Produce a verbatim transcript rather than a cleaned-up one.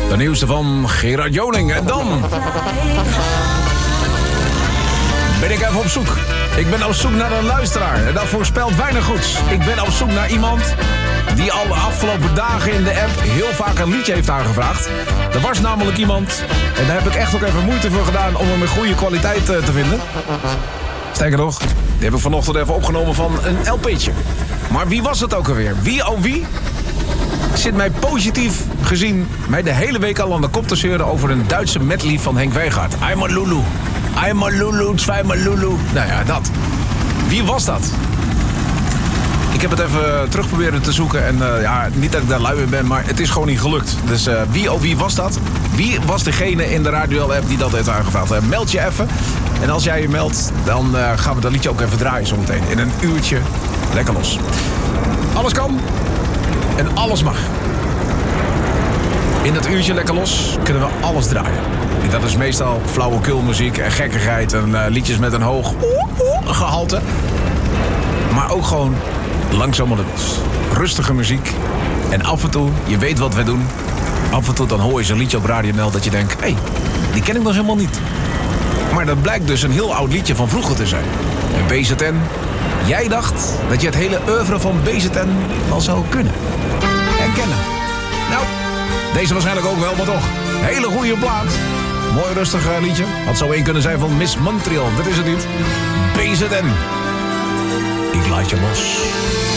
De nieuwste van Gerard Joling. En dan ben ik even op zoek. Ik ben op zoek naar een luisteraar. En dat voorspelt weinig goeds. Ik ben op zoek naar iemand die al de afgelopen dagen in de app heel vaak een liedje heeft aangevraagd. Er was namelijk iemand, en daar heb ik echt ook even moeite voor gedaan om hem in goede kwaliteit te vinden. Sterker nog, die heb ik vanochtend even opgenomen van een L P'tje. Maar wie was het ook alweer? Wie oh wie? Zit mij positief gezien mij de hele week al aan de kop te zeuren over een Duitse medley van Henk Wijngaard. I'm a Lulu. I'm a Lulu, zweimal Lulu. Nou ja, dat. Wie was dat? Ik heb het even terug proberen te zoeken. En uh, ja, niet dat ik daar lui in ben, maar het is gewoon niet gelukt. Dus uh, wie oh wie was dat? Wie was degene in de Radio-app die dat heeft aangevraagd? Uh, meld je even. En als jij je meldt, dan uh, gaan we dat liedje ook even draaien zometeen. In een uurtje. Lekker los. Alles kan. En alles mag. In dat uurtje lekker los kunnen we alles draaien. En dat is meestal flauwekulmuziek en gekkigheid en uh, liedjes met een hoog gehalte. Maar ook gewoon langzame levels. Rustige muziek. En af en toe, je weet wat we doen. Af en toe dan hoor je zo'n liedje op Radio N L dat je denkt, hé, hey, die ken ik nog helemaal niet. Maar dat blijkt dus een heel oud liedje van vroeger te zijn. En B Z N, jij dacht dat je het hele oeuvre van B Z N al zou kunnen. Herkennen. Nou, deze waarschijnlijk ook wel, maar toch. Hele goede plaat. Mooi rustig uh, liedje. Had zo één kunnen zijn van Miss Montreal. Dat is het niet. B Z N. Ik laat je los.